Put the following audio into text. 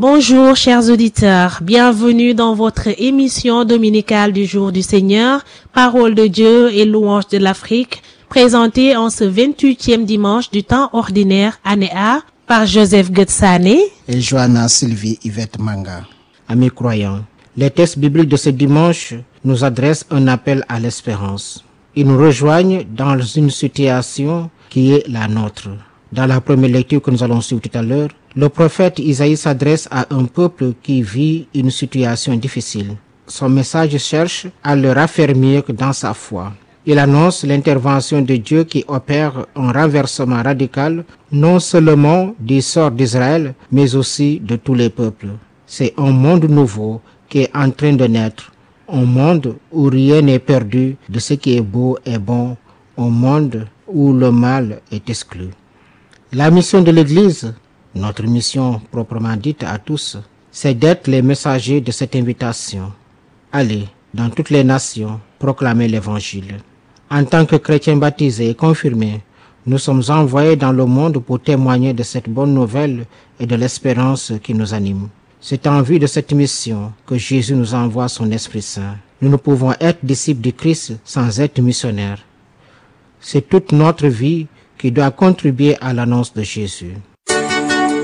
Bonjour chers auditeurs, bienvenue dans votre émission dominicale du jour du Seigneur, Parole de Dieu et louange de l'Afrique, présentée en ce 28e dimanche du temps ordinaire, année A, par Joseph Getsane et Joanna Sylvie Yvette Manga. Amis croyants, les textes bibliques de ce dimanche nous adressent un appel à l'espérance. Ils nous rejoignent dans une situation qui est la nôtre. Dans la première lecture que nous allons suivre tout à l'heure, le prophète Isaïe s'adresse à un peuple qui vit une situation difficile. Son message cherche à le raffermir dans sa foi. Il annonce l'intervention de Dieu qui opère un renversement radical, non seulement du sort d'Israël, mais aussi de tous les peuples. C'est un monde nouveau qui est en train de naître, un monde où rien n'est perdu de ce qui est beau et bon, un monde où le mal est exclu. La mission de l'Église, notre mission proprement dite à tous, c'est d'être les messagers de cette invitation. Allez, dans toutes les nations, proclamer l'Évangile. En tant que chrétiens baptisés et confirmés, nous sommes envoyés dans le monde pour témoigner de cette bonne nouvelle et de l'espérance qui nous anime. C'est en vue de cette mission que Jésus nous envoie son Esprit Saint. Nous ne pouvons être disciples du Christ sans être missionnaires. C'est toute notre vie qui doit contribuer à l'annonce de Jésus.